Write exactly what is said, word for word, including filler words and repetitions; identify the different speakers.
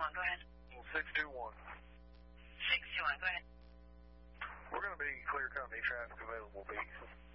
Speaker 1: one, go ahead.
Speaker 2: six two one.
Speaker 1: six two one, go ahead.
Speaker 2: We're going to be clear company traffic available, Pete.